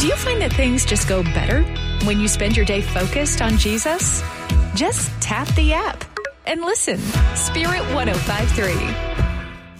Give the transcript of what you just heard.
Do you find that things just go better when you spend your day focused on Jesus? Just tap the app and listen. Spirit 105.3.